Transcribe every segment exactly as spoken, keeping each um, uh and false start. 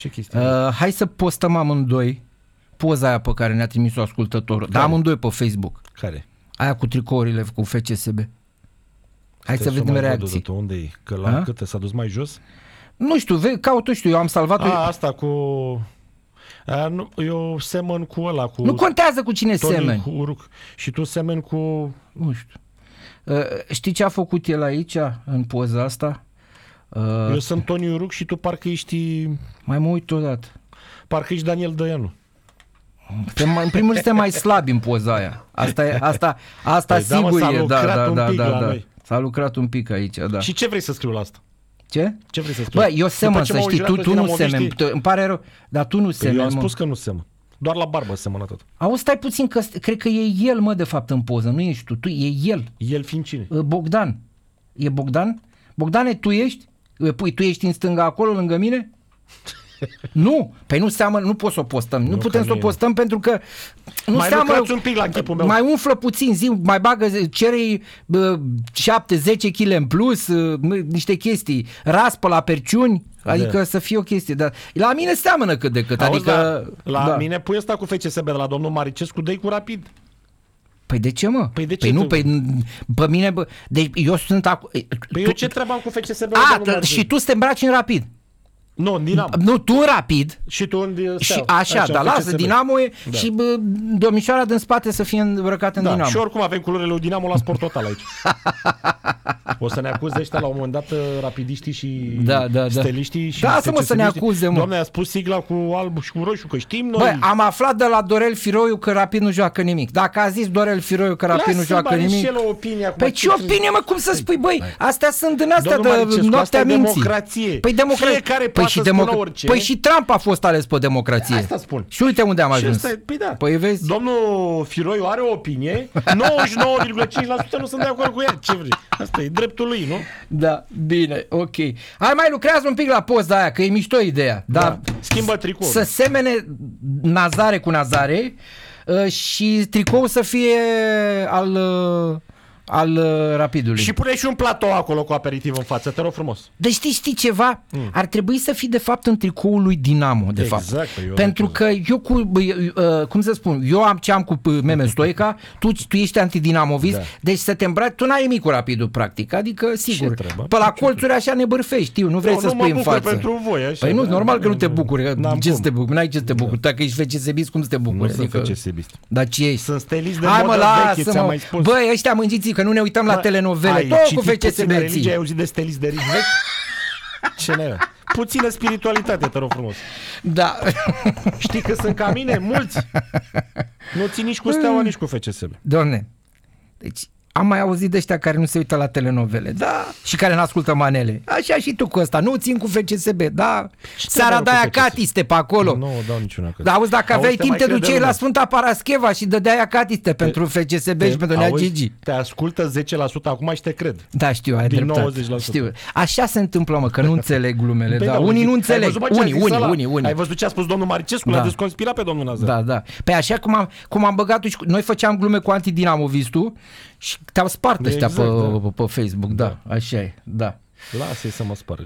Ce chestie? Uh, hai să postăm amândoi poza aia pe care ne-a trimis-o ascultătorul. Dar amândoi pe Facebook. Care? Aia cu tricourile cu F C S B. Hai Trebuie să vedem mai reacții. văd, unde e? Că la A? câte s-a dus mai jos? Nu știu, ve- caută, știu, eu am salvat-o. A, asta cu... A, nu, eu semăn cu ăla, cu... Nu contează cu cine Tony semeni. Uruc. Și tu semeni cu... Nu știu. Uh, știi ce a făcut el aici, în poza asta? Uh, Eu sunt Tony Uruc și tu parcă ești... mai mă uit odată. Parcă ești Daniel Dăianu. În primul rând suntem mai slabi în poza aia. Asta, e, asta, asta Păi da, mă, sigur s-a e. Da, lucrat da, un da, pic da, la da. noi. S-a lucrat un pic aici, da. Și ce vrei să scriu la asta? Ce? Ce vrei să scriu? Bă, eu semăn, După ce să m-au știi, tu, înjurat pe tu nu dinamoviștii- semeni. Tu- Îmi pare rău, dar tu nu Păi semeni, eu am mă. spus că nu semăn. Doar la barbă semăn atât. Auzi, stai puțin că cred că e el, mă, de fapt, în poză. Nu ești tu, tu e el. El fiind cine? Bogdan. E Bogdan? Bogdane, tu ești? Păi tu ești în stânga acolo, lângă mine? Nu, păi nu seamănă, nu pot să o postăm. Nu, Nu, putem că să o nu e. postăm pentru că nu Mai seamănă. lucrați un pic la chipul meu. Mai umflă puțin, zi, mai bagă, cere șapte zece kilograme în plus, uh, niște chestii, raspă la perciuni, adică Da. să fie o chestie. Dar la mine seamănă cât de cât. Auzi, Adică, da, la da. mine pui ăsta cu F C S B de la domnul Maricescu, dă-i cu Rapid. Păi de ce, mă? Păi de ce Păi nu, tu- păi pe mine, bă, deci eu sunt acum... Păi eu ce treabă am cu F C S B? A, t- și tu să te îmbraci în Rapid. Nu, în Dinamo. Nu, tu în Rapid. Și tu în Steaua. Și așa, dar lasă, F C S B. Dinamo e Da. și bă, domnișoara din spate să fie îmbrăcată în Da, Dinamo. și oricum avem culorile lui Dinamo la Sport Total aici. O să ne acuze ăștia la un moment dat rapidiștii și Da, da, da. steliștii și Da, să mă, să ne F C S B-știi. acuze, mă. Doamne, a spus sigla cu alb și cu roșu, că știm noi. Băi, am aflat de la Dorel Firoiu că Rapid nu joacă nimic. Dacă a zis Dorel Firoiu că Rapid nu Lasă, joacă bă, are nimic... și el o opinie acum. Păi ce opinie, mă, cum să spui, băi? Astea sunt din astea Domnul de Maricescu, asta noaptea e minții. democrație. Păi democrație. Fiecare Păi poate și să spună democ- orice. Păi și Trump a fost ales pe democrație. Asta spun. Și uite unde am Și ajuns. ăsta e- păi da. Păi vezi? Domnul Firoiu are o opinie, nouăzeci și nouă virgulă cinci la sută nu sunt de acord cu ea. Ce vrei? Asta e dreptul lui, nu? Da, bine, ok. Hai, mai lucrează un pic la poza aia, că e mișto ideea. Da. Da. Schimbă tricoul. Să semene Nazare cu Nazare uh, și tricou să fie al, uh, al uh, Rapidului. Și pune și un platou acolo cu aperitiv în față, te rog frumos. Deci știi, știi ceva? Mm. Ar trebui să fii de fapt în tricoul lui Dinamo, de Exact, fapt. păi eu Pentru am că eu cu, uh, cum să spun, eu am ce am cu uh, Meme Stoica, tu, tu ești antidinamovist, Da. deci să te îmbraci, tu n-ai nimic cu Rapidul, practic, adică sigur. treabă? Pe la colțuri așa ne bârfești, știu, nu vrei Eu să nu mă spui în bucur față. pentru voi, așa, Păi nu, da, normal că da, nu te da. bucuri, că N-am ce să cum. te bucuri, n-ai ce să te bucuri. Dacă ești F C S B, cum să te bucuri? Nu sunt F C S B-ist. Dar ce ești? Sunt stelist de Hai mă, modă veche, lasă ți-am mă. mai spus. Băi, ăștia mângiții, că nu ne uităm la Bă, telenovele, ai tot cu citit F C S puțină B. religie, ai auzit de stelist de ritm vechi? Ce ne Puțină spiritualitate, te rog frumos. Da. Știi că sunt ca mine? Mulți. Nu țin nici cu Steaua, nici cu F C S B. Doamne, deci am mai auzit de ăștia care nu se uită la telenovele, da, și care n-ascultă manele. Așa și tu cu ăsta, nu țin cu F C S B, da, seara cu de-aia F C S B? catiste pe acolo. Nu dau niciuna. Da, auzi, dacă aveai Auzi, te timp, mai te crede duceai la lumea. Sfânta Parascheva și dădeai catiste pentru F C S B și pentru Nea Auzi, Gigi. te ascultă zece la sută acum și te cred. Da, știu, ai Din dreptate. nouăzeci la sută. Știu. Așa se întâmplă, mă, că nu înțeleg glumele, Păi da. da, Unii uite, nu ai înțeleg. văzut, bă, ce a Unii, zis unii, ăla? unii, unii. Ai văzut ce a spus domnul Maricescu? Da. L-a desconspirat pe domnul Nazar. Da, da. Pe așa cum am, cum am băgat și cu- noi făceam glume cu antidinamovistul și te-au spart ăștia Exact, pe, da. pe, pe Facebook, da, așa e, da. Lasă-i să mă sparg.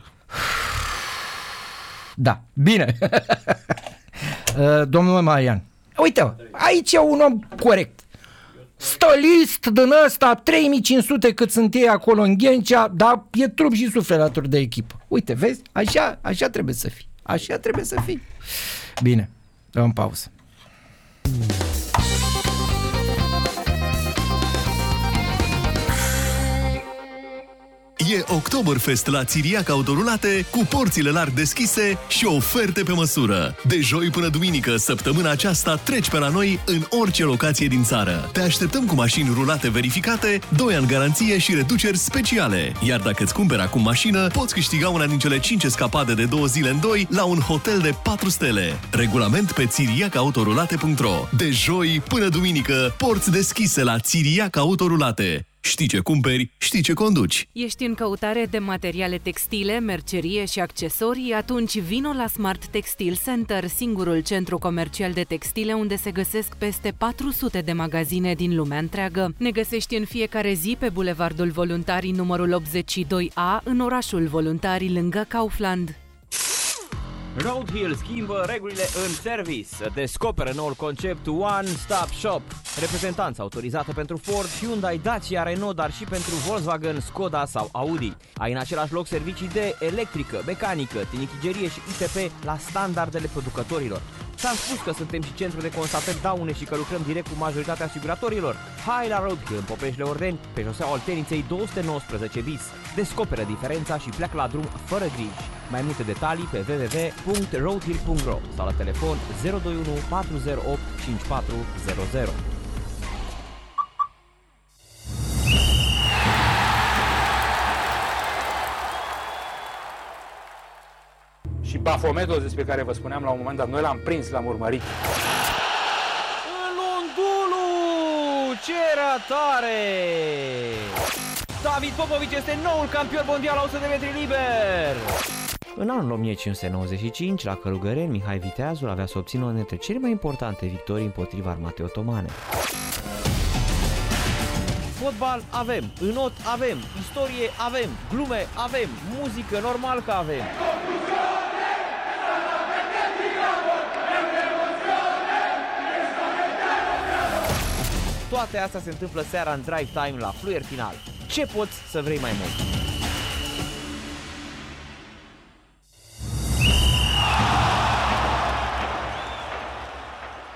Da, bine. Uh, Domnul Marian, uite, aici e un om corect. Stălist din ăsta, trei mii cinci sute cât sunt ei acolo în Ghencea, dar e trup și suflet alături de echipă. Uite, vezi? Așa, așa trebuie să fii. Așa trebuie să fii. Bine, dăm pauză. E Oktoberfest la Țiriac Autorulate cu porțile larg deschise și oferte pe măsură. De joi până duminică, săptămâna aceasta, treci pe la noi în orice locație din țară. Te așteptăm cu mașini rulate verificate, doi ani garanție și reduceri speciale. Iar dacă îți cumperi acum mașină, poți câștiga una din cele cinci escapade de două zile în doi la un hotel de patru stele. Regulament pe țiriac autorulate punct ro. De joi până duminică, porți deschise la Țiriac Autorulate. Știi ce cumperi, știi ce conduci. Ești în căutare de materiale textile, mercerie și accesorii? Atunci vino la Smart Textile Center, singurul centru comercial de textile unde se găsesc peste patru sute de magazine din lumea întreagă. Ne găsești în fiecare zi pe Bulevardul Voluntarii numărul optzeci și doi A, în orașul Voluntarii, lângă Kaufland. Road Hill schimbă regulile în service. Descoperă noul concept One Stop Shop. Reprezentanță autorizată pentru Ford, Hyundai, Dacia, Renault, dar și pentru Volkswagen, Skoda sau Audi. Ai în același loc servicii de electrică, mecanică, tinichigerie și I T P la standardele producătorilor. Ți-am spus că suntem și centru de constatări daune și că lucrăm direct cu majoritatea asiguratorilor. Hai la Road Hill în Popeșle Ordeni, pe șoseaua Olteniței două sute nouăsprezece bis. Descoperă diferența și pleacă la drum fără griji. Mai multe detalii pe w w w punct roadhill punct r o sau la telefon zero doi unu patru zero opt cinci patru zero zero. Și Bafometos, despre care vă spuneam la un moment dat, noi l-am prins, l-am urmărit. În Undulu! Ce ratare! David Popovici este noul campion mondial la o sută de metri liber! În anul o mie cinci sute nouăzeci și cinci, la Călugăreni, Mihai Viteazul avea să obțină una dintre cele mai importante victorii împotriva armatei otomane. Fotbal avem, înot avem, istorie avem, glume avem, muzică normal că avem. Toate astea se întâmplă seara în Drive Time la Fluier Final. Ce poți să vrei mai mult?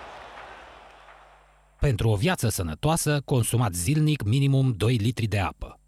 Pentru o viață sănătoasă, consumați zilnic minimum doi litri de apă.